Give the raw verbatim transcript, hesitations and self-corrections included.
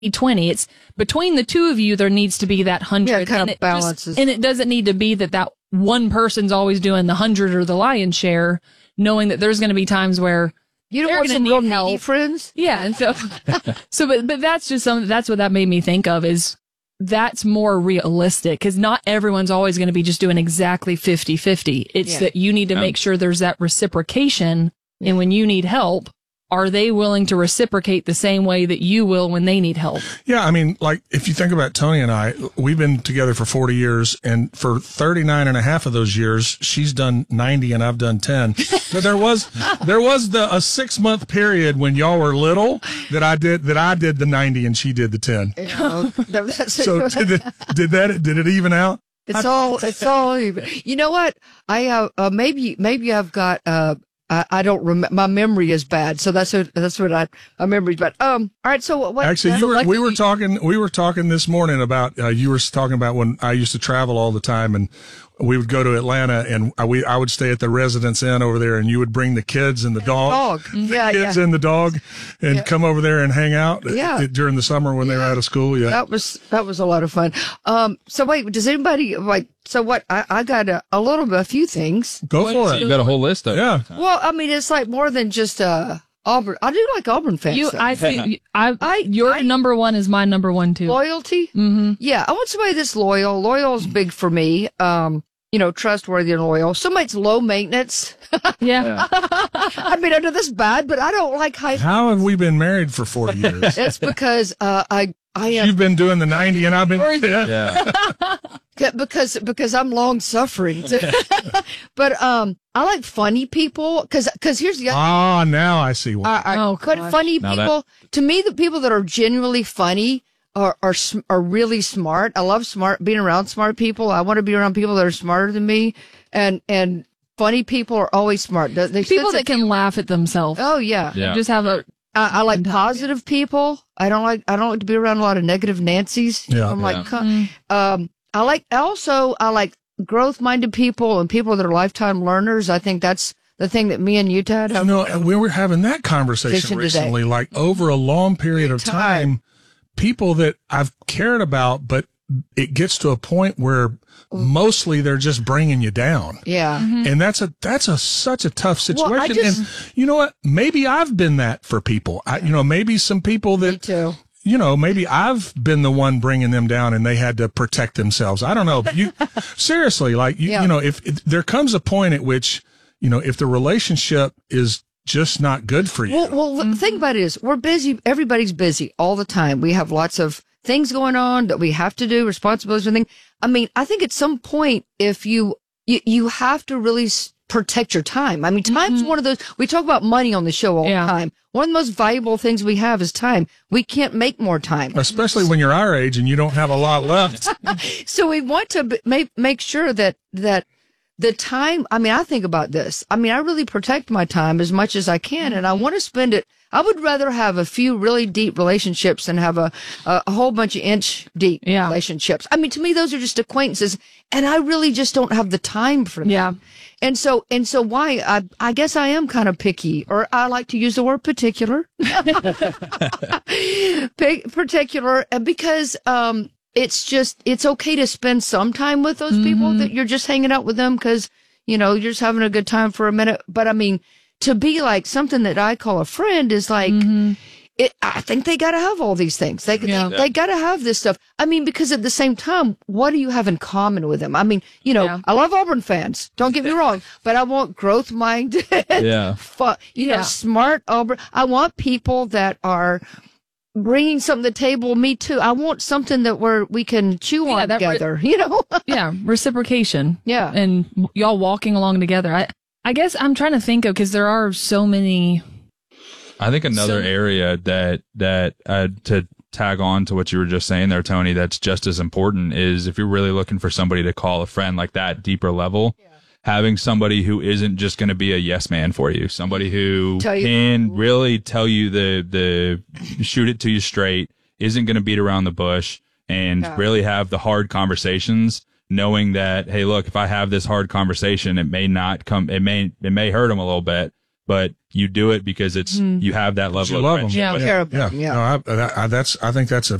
twenty. It's between the two of you, there needs to be that hundred. Yeah, it kind and of it balances. Just, and it doesn't need to be that that one person's always doing the hundred or the lion's share, knowing that there's going to be times where you don't they're want gonna some need real help. needy friends. Yeah. And so, so, but, but that's just something, that's what that made me think of is that's more realistic because not everyone's always going to be just doing exactly fifty fifty. It's Yeah. that you need to Yeah. make sure there's that reciprocation. And when you need help, are they willing to reciprocate the same way that you will when they need help? Yeah, I mean, like, if you think about Tony and I, we've been together for forty years, and for thirty-nine and a half of those years, she's done ninety and I've done ten. But there was, there was the, a six month period when y'all were little that I did, that I did the ninety and she did the ten. You know, that's So did, it, did that, did it even out? It's all, it's all even. You know what? I have, uh, maybe, maybe I've got, uh, I, I don't remember, my memory is bad. So that's what, that's what I, my memory's bad. Um, all right. So what, what Actually, uh, you were, like- we were talking, we were talking this morning about, uh, you were talking about when I used to travel all the time and we would go to Atlanta and I, we, I would stay at the Residence Inn over there and you would bring the kids and the dog, dog. Yeah. kids yeah. and the dog and Yeah. come over there and hang out Yeah. during the summer when they were out of school. Yeah. That was, that was a lot of fun. Um, so wait, does anybody like, so what, I, I got a, a little bit, a few things. Go for You it. got a whole list of Yeah. Well, I mean, it's like more than just, uh, Auburn. I do like Auburn fans. You, though. I think, I, I- your I- number one is my number one too. Loyalty? Mm-hmm. Yeah, I want somebody that's loyal. Loyal is big for me. Um, you know, trustworthy and loyal. Somebody's low maintenance. Yeah. I mean, I know this bad, but I don't like high. How have we been married for forty years? It's because uh, I I am You've been doing the ninety and I've been, yeah. yeah. because because I'm long suffering. But um, I like funny people because because here's the other. Ah, now I see why. I, I, Oh, but gosh. funny Now people, to me, the people that are genuinely funny are, are, sm- are really smart. I love smart, being around smart people. I want to be around people that are smarter than me. And, and funny people are always smart. They, they People sense that can laugh at themselves. Oh, yeah. Yeah. Just have a, I, I like positive people. I don't like, I don't like to be around a lot of negative Nancy's. Yeah. I'm like, Yeah. co- um, I like, also, I like growth minded people and people that are lifetime learners. I think that's the thing that me and you, Ted, You have. know, we were having that conversation Vision today. recently, like over a long period of time, people that I've cared about, but it gets to a point where mostly they're just bringing you down. Yeah. And that's a, that's a, such a tough situation. Well, I just- and you know what? Maybe I've been that for people. I, you know, maybe some people Me that, too. you know, maybe I've been the one bringing them down and they had to protect themselves. I don't know. But you, seriously, like, you, Yeah. you know, if, if there comes a point at which, you know, if the relationship is just not good for you. Well, well the thing about it is we're busy. Everybody's busy all the time. We have lots of things going on that we have to do, responsibilities and things. I mean, I think at some point, if you, you, you have to really s- protect your time. I mean, time's one of those, we talk about money on the show all Yeah. the time. One of the most valuable things we have is time. We can't make more time. Especially when you're our age and you don't have a lot left. So we want to b- make, make sure that, that the time, I mean, I think about this. I mean, I really protect my time as much as I can, and I want to spend it. I would rather have a few really deep relationships than have a, a, a whole bunch of inch deep Yeah. relationships. I mean, to me, those are just acquaintances, and I really just don't have the time for them. yeah. And so, and so why, I, I guess I am kind of picky, or I like to use the word particular. Pick, particular, uh, because, um, it's just, it's okay to spend some time with those people that you're just hanging out with them because, you know, you're just having a good time for a minute. But I mean, to be like something that I call a friend is like, it, I think they got to have all these things. They, Yeah. they, they got to have this stuff. I mean, because at the same time, what do you have in common with them? I mean, you know, Yeah. I love Auburn fans. Don't get me wrong, but I want growth minded, Yeah. fu- you know, Yeah. smart Auburn. I want people that are bringing something to the table. Me too. I want something that where we can chew Yeah, on that re- together. You know. Yeah. Reciprocation. Yeah. And y'all walking along together. I, I guess I'm trying to think of, cause there are so many. I think another So- area that that uh, to tag on to what you were just saying there, Tony, that's just as important is if you're really looking for somebody to call a friend like that deeper level, having somebody who isn't just going to be a yes man for you, somebody who Tell you- can really tell you the the shoot it to you straight, isn't going to beat around the bush, and Yeah. really have the hard conversations, knowing that hey, look, if I have this hard conversation, it may not come, it may it may hurt them a little bit. but you do it because it's, you have that level You of love 'em. friendship Yeah. with Care them. about Yeah, them, yeah. no, I, I, that's. I think that's a